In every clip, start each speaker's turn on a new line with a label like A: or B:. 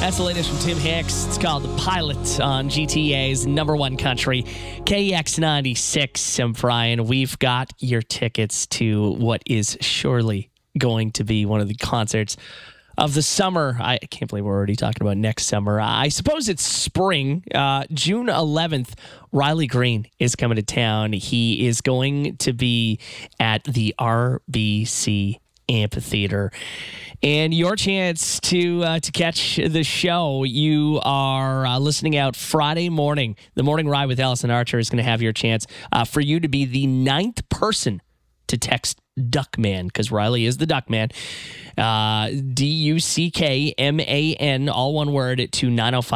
A: That's the latest from Tim Hicks. It's called The Pilot on GTA's number one country, KX96. And Brian, we've got your tickets to what is surely going to be one of the concerts of the summer. I can't believe we're already talking about next summer. I suppose it's spring. June 11th, Riley Green is coming to town. He is going to be at the RBC Amphitheater. And your chance to catch the show, you are listening out Friday morning. The Morning Ride with Allison Archer is going to have your chance for you to be the 9th person to text Duckman, because Riley is the Duckman. DUCKMAN, all one word, to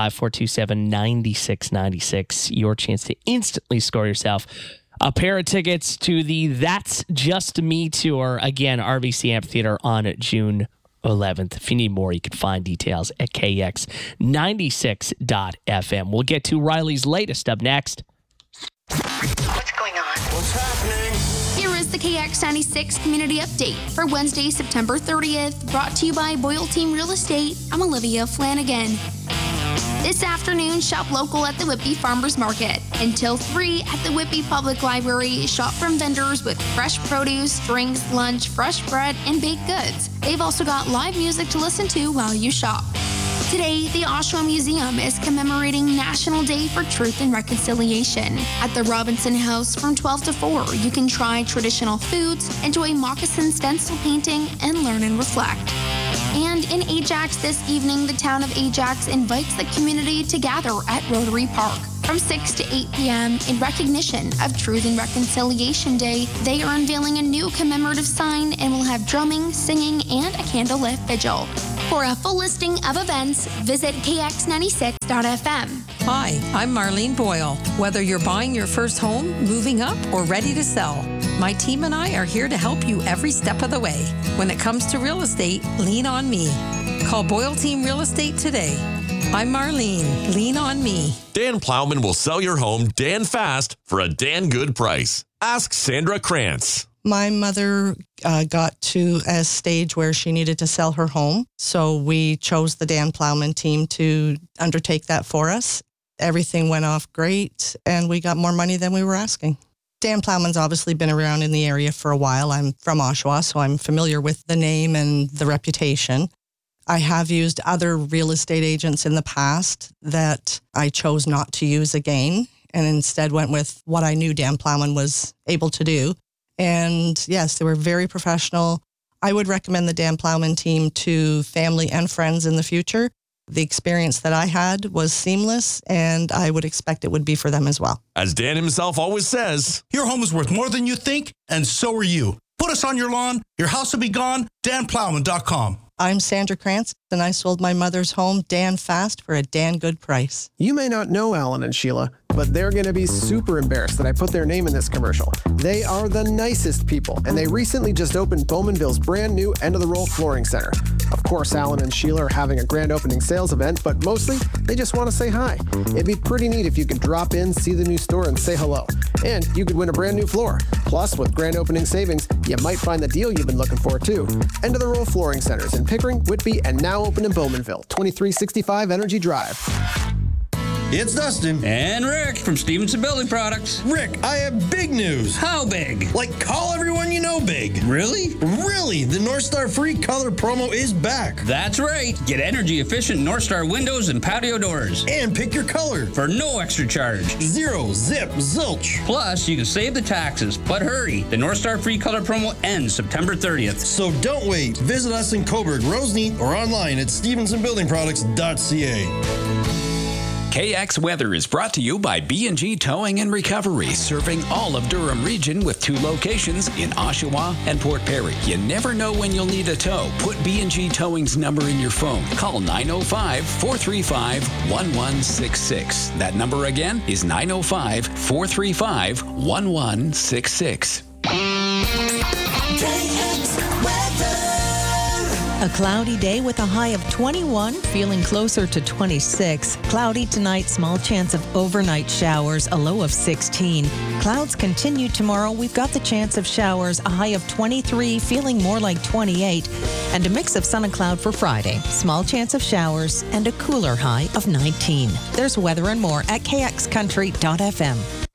A: 905-427-9696. Your chance to instantly score yourself a pair of tickets to the That's Just Me tour. Again, RBC Amphitheater on June 11th. If you need more, you can find details at KX96.FM. We'll get to Riley's latest up next.
B: What's going on?
C: What's happening?
D: Here is the KX96 Community Update for Wednesday, September 30th, brought to you by Boyle Team Real Estate. I'm Olivia Flanagan. This afternoon, shop local at the Whitby Farmers Market. Until 3 at the Whitby Public Library, shop from vendors with fresh produce, drinks, lunch, fresh bread, and baked goods. They've also got live music to listen to while you shop. Today, the Oshawa Museum is commemorating National Day for Truth and Reconciliation. At the Robinson House from 12 to 4, you can try traditional foods, enjoy moccasin stencil painting, and learn and reflect. And in Ajax this evening, the town of Ajax invites the community to gather at Rotary Park. From 6 to 8 p.m., in recognition of Truth and Reconciliation Day, they are unveiling a new commemorative sign and will have drumming, singing, and a candlelit vigil. For a full listing of events, visit KX96.FM.
E: Hi, I'm Marlene Boyle. Whether you're buying your first home, moving up, or ready to sell, my team and I are here to help you every step of the way. When it comes to real estate, lean on me. Call Boyle Team Real Estate today. I'm Marlene. Lean on me.
F: Dan Plowman will sell your home Dan fast for a Dan good price. Ask Sandra Krantz.
G: My mother got to a stage where she needed to sell her home, so we chose the Dan Plowman team to undertake that for us. Everything went off great, and we got more money than we were asking. Dan Plowman's obviously been around in the area for a while. I'm from Oshawa, so I'm familiar with the name and the reputation. I have used other real estate agents in the past that I chose not to use again, and instead went with what I knew Dan Plowman was able to do. And yes, they were very professional. I would recommend the Dan Plowman team to family and friends in the future. The experience that I had was seamless, and I would expect it would be for them as well.
F: As Dan himself always says,
C: Your home is worth more than you think, and so are you. Put us on your lawn, your house will be gone, danplowman.com.
G: I'm Sandra Krantz, and I sold my mother's home Dan fast for a Dan good price.
H: You may not know Alan and Sheila, but they're going to be super embarrassed that I put their name in this commercial. They are the nicest people, and they recently just opened Bowmanville's brand new end-of-the-roll flooring center. Of course, Alan and Sheila are having a grand opening sales event, but mostly they just want to say hi. It'd be pretty neat if you could drop in, see the new store, and say hello. And you could win a brand new floor. Plus, with grand opening savings, you might find the deal you've been looking for, too. End-of-the-roll flooring centers in Pickering, Whitby, and now open in Bowmanville, 2365 Energy Drive.
I: It's Dustin.
J: And Rick from Stevenson Building Products.
I: Rick, I have big news.
J: How big?
I: Like, call everyone you know big.
J: Really?
I: Really, the North Star Free Color promo is back.
J: That's right. Get energy-efficient North Star windows and patio doors.
I: And pick your color.
J: For no extra charge.
I: Zero, zip, zilch.
J: Plus, you can save the taxes. But hurry, the North Star Free Color promo ends September 30th.
I: So don't wait. Visit us in Coburg, Roseneath, or online at stevensonbuildingproducts.ca.
K: KX Weather is brought to you by B&G Towing and Recovery, serving all of Durham region with 2 locations in Oshawa and Port Perry. You never know when you'll need a tow. Put B&G Towing's number in your phone. Call 905-435-1166. That number again is 905-435-1166.
L: KX Weather. A cloudy day with a high of 21, feeling closer to 26. Cloudy tonight, small chance of overnight showers, a low of 16. Clouds continue tomorrow. We've got the chance of showers, a high of 23, feeling more like 28. And a mix of sun and cloud for Friday. Small chance of showers and a cooler high of 19. There's weather and more at kxcountry.fm.